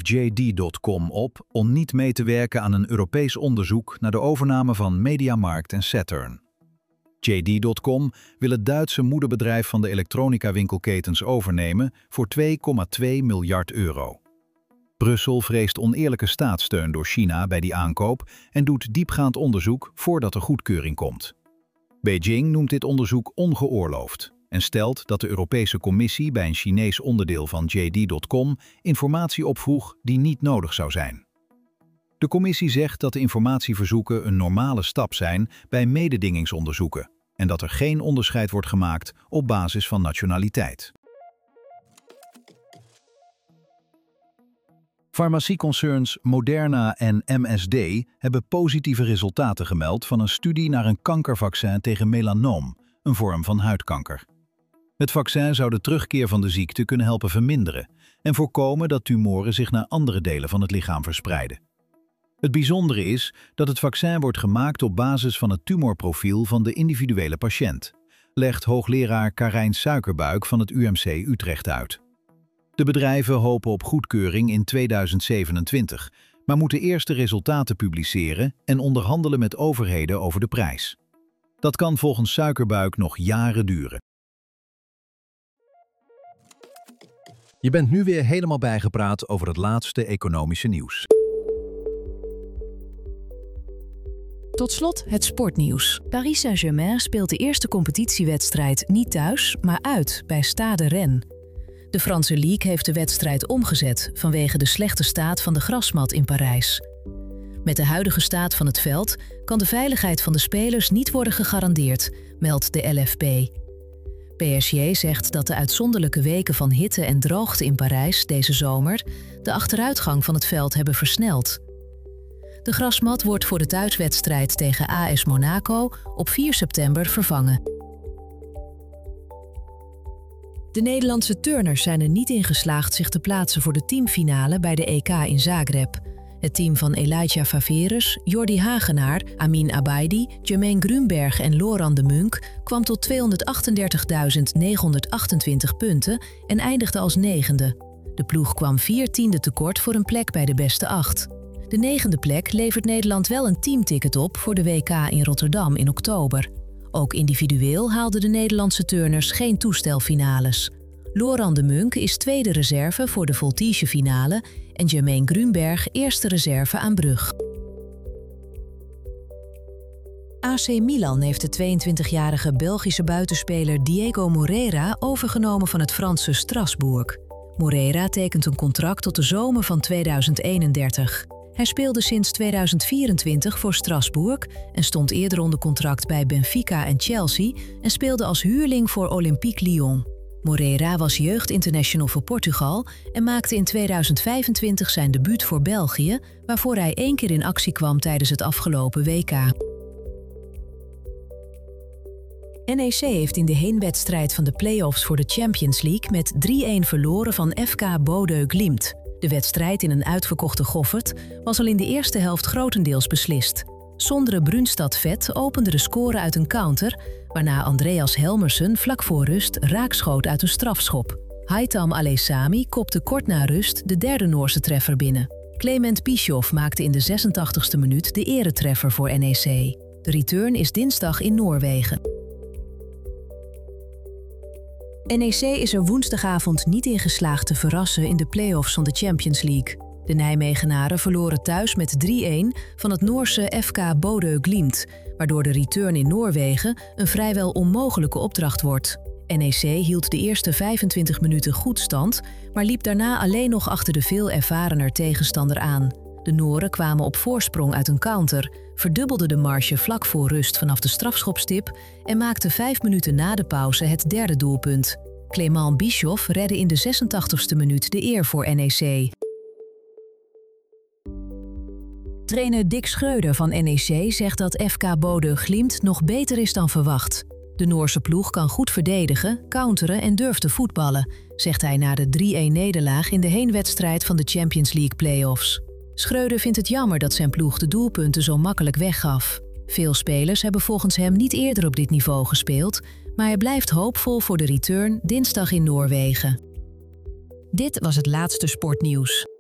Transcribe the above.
JD.com op om niet mee te werken aan een Europees onderzoek naar de overname van Mediamarkt en Saturn. JD.com wil het Duitse moederbedrijf van de elektronica-winkelketens overnemen voor €2,2 miljard. Brussel vreest oneerlijke staatssteun door China bij die aankoop en doet diepgaand onderzoek voordat er goedkeuring komt. Beijing noemt dit onderzoek ongeoorloofd en stelt dat de Europese Commissie bij een Chinees onderdeel van JD.com informatie opvroeg die niet nodig zou zijn. De commissie zegt dat de informatieverzoeken een normale stap zijn bij mededingingsonderzoeken en dat er geen onderscheid wordt gemaakt op basis van nationaliteit. Farmacieconcerns Moderna en MSD hebben positieve resultaten gemeld van een studie naar een kankervaccin tegen melanoom, een vorm van huidkanker. Het vaccin zou de terugkeer van de ziekte kunnen helpen verminderen en voorkomen dat tumoren zich naar andere delen van het lichaam verspreiden. Het bijzondere is dat het vaccin wordt gemaakt op basis van het tumorprofiel van de individuele patiënt, legt hoogleraar Karijn Suikerbuik van het UMC Utrecht uit. De bedrijven hopen op goedkeuring in 2027, maar moeten eerst de resultaten publiceren en onderhandelen met overheden over de prijs. Dat kan volgens Suikerbuik nog jaren duren. Je bent nu weer helemaal bijgepraat over het laatste economische nieuws. Tot slot het sportnieuws. Paris Saint-Germain speelt de eerste competitiewedstrijd niet thuis, maar uit bij Stade Rennes. De Franse League heeft de wedstrijd omgezet vanwege de slechte staat van de grasmat in Parijs. Met de huidige staat van het veld kan de veiligheid van de spelers niet worden gegarandeerd, meldt de LFP. PSG zegt dat de uitzonderlijke weken van hitte en droogte in Parijs deze zomer de achteruitgang van het veld hebben versneld. De grasmat wordt voor de thuiswedstrijd tegen AS Monaco op 4 september vervangen. De Nederlandse turners zijn er niet in geslaagd zich te plaatsen voor de teamfinale bij de EK in Zagreb. Het team van Elijah Faverus, Jordi Hagenaar, Amin Abaidi, Jermaine Grunberg en Laurent de Munk kwam tot 238.928 punten en eindigde als 9e. De ploeg kwam 4/10 tekort voor een plek bij de beste 8. De 9e plek levert Nederland wel een teamticket op voor de WK in Rotterdam in oktober. Ook individueel haalden de Nederlandse turners geen toestelfinales. Laurent de Munk is tweede reserve voor de voltige-finale en Jermaine Grunberg eerste reserve aan brug. AC Milan heeft de 22-jarige Belgische buitenspeler Diego Moreira overgenomen van het Franse Strasbourg. Moreira tekent een contract tot de zomer van 2031. Hij speelde sinds 2024 voor Strasbourg en stond eerder onder contract bij Benfica en Chelsea en speelde als huurling voor Olympique Lyon. Moreira was jeugdinternational voor Portugal en maakte in 2025 zijn debuut voor België, waarvoor hij 1 keer in actie kwam tijdens het afgelopen WK. NEC heeft in de heenwedstrijd van de play-offs voor de Champions League met 3-1 verloren van FK Bodø Glimt. De wedstrijd in een uitverkochte Goffert was al in de eerste helft grotendeels beslist. Sondre Brunstad-Vet opende de score uit een counter, waarna Andreas Helmersen vlak voor rust raakschoot uit een strafschop. Haitham Alesami kopte kort na rust de derde Noorse treffer binnen. Clement Bischoff maakte in de 86e minuut de eretreffer voor NEC. De return is dinsdag in Noorwegen. NEC is er woensdagavond niet in geslaagd te verrassen in de play-offs van de Champions League. De Nijmegenaren verloren thuis met 3-1 van het Noorse FK Bodø Glimt, waardoor de return in Noorwegen een vrijwel onmogelijke opdracht wordt. NEC hield de eerste 25 minuten goed stand, maar liep daarna alleen nog achter de veel ervarener tegenstander aan. De Noren kwamen op voorsprong uit een counter, verdubbelden de marge vlak voor rust vanaf de strafschopstip en maakten 5 minuten na de pauze het derde doelpunt. Clement Bischoff redde in de 86e minuut de eer voor NEC. Trainer Dick Schreuder van NEC zegt dat FK Bodø Glimt nog beter is dan verwacht. De Noorse ploeg kan goed verdedigen, counteren en durft te voetballen, zegt hij na de 3-1-nederlaag in de heenwedstrijd van de Champions League play-offs. Schreuder vindt het jammer dat zijn ploeg de doelpunten zo makkelijk weggaf. Veel spelers hebben volgens hem niet eerder op dit niveau gespeeld, maar hij blijft hoopvol voor de return dinsdag in Noorwegen. Dit was het laatste sportnieuws.